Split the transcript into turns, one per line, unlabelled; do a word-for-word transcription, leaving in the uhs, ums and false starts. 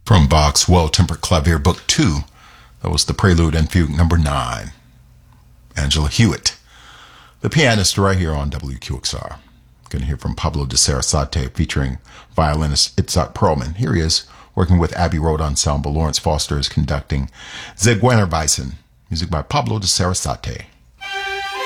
From Bach's Well-Tempered Clavier Book two, that was the Prelude and Fugue number nine. Angela Hewitt, the pianist, right here on W Q X R. Going to hear from Pablo de Sarasate featuring violinist Itzhak Perlman. Here he is working with Abbey Road Ensemble. Lawrence Foster is conducting Zigeunerweisen, music by Pablo de Sarasate.